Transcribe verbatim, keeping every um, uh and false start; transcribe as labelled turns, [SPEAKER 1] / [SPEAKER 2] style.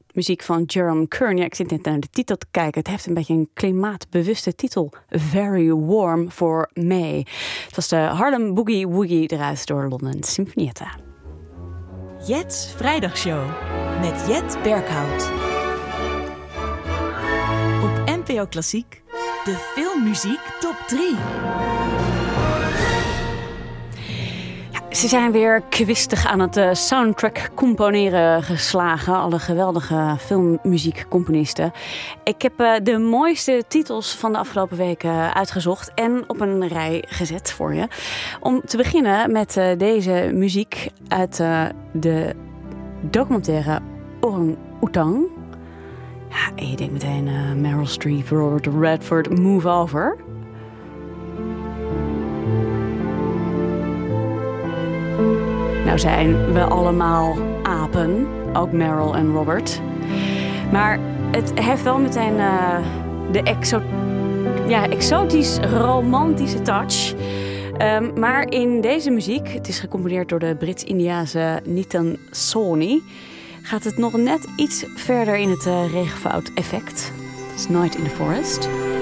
[SPEAKER 1] Muziek van Jerome Kern. Ja, ik zit net naar de titel te kijken. Het heeft een beetje een klimaatbewuste titel. Very Warm for May. Het was de Harlem Boogie Woogie eruit door London Sinfonietta.
[SPEAKER 2] Jet's Vrijdagshow met Jet Berghout. Op N P O Klassiek, de filmmuziek top drie.
[SPEAKER 1] Ze zijn weer kwistig aan het uh, soundtrack componeren geslagen. Alle geweldige filmmuziekcomponisten. Ik heb uh, de mooiste titels van de afgelopen weken uitgezocht en op een rij gezet voor je. Om te beginnen met uh, deze muziek uit uh, de documentaire Orang Oetang. Ja, en je denkt meteen uh, Meryl Streep, Robert Redford, Move Over. Nou zijn we allemaal apen, ook Meryl en Robert. Maar het heeft wel meteen uh, de exo- ja, exotisch romantische touch. Um, maar in deze muziek, het is gecomponeerd door de Brits-Indiase Nitin Sawhney, gaat het nog net iets verder in het uh, regenwoud effect. It's Night in the Forest.